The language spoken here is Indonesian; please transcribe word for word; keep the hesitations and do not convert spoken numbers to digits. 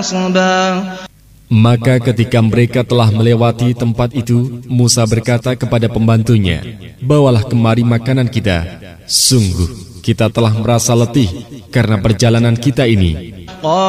نصبا. Maka ketika mereka telah melewati tempat itu, Musa berkata kepada pembantunya, "Bawalah kemari makanan kita. Sungguh, kita telah merasa letih karena perjalanan kita ini."